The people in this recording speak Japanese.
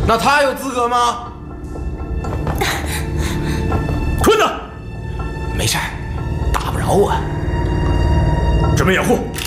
那他有资格吗？ 坤呢？ 没事，打不着我。 准备掩护。